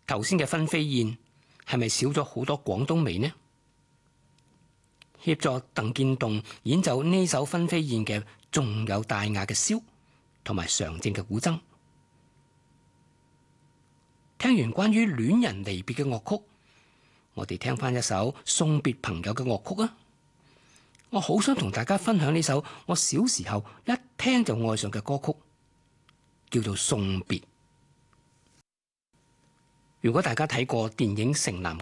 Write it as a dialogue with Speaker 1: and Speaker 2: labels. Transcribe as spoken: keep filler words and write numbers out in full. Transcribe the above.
Speaker 1: 頭先嘅分飛燕係咪少咗好多廣東味呢？協助鄧建棟演奏呢首分飛燕嘅，仲有大雅嘅簫同埋常正嘅古箏。聽完關於戀人離別嘅樂曲，我哋聽翻一首送別朋友嘅樂曲啊！我好想同大家分享呢首我小時候一聽就愛上嘅歌曲，叫做《送別》。如果大家睇過電影《城南